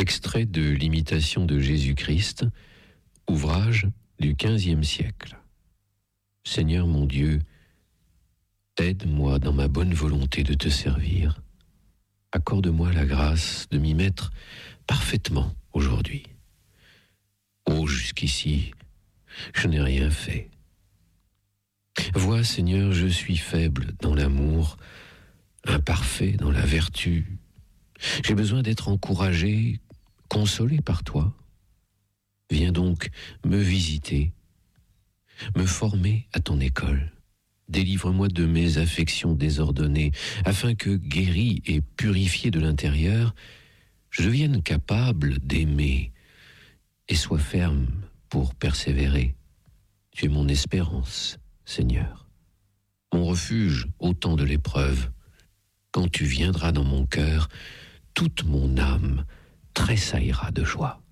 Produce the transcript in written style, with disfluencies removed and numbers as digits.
Extrait de l'Imitation de Jésus-Christ, ouvrage du XVe siècle. Seigneur mon Dieu, aide-moi dans ma bonne volonté de te servir. Accorde-moi la grâce de m'y mettre parfaitement aujourd'hui. Oh, jusqu'ici, je n'ai rien fait. Vois, Seigneur, je suis faible dans l'amour, imparfait dans la vertu. J'ai besoin d'être encouragé, consolé par toi. Viens donc me visiter, me former à ton école. Délivre-moi de mes affections désordonnées, afin que, guéri et purifié de l'intérieur, je devienne capable d'aimer et sois ferme pour persévérer. Tu es mon espérance, Seigneur, mon refuge au temps de l'épreuve. Quand tu viendras dans mon cœur, toute mon âme tressaillera de joie.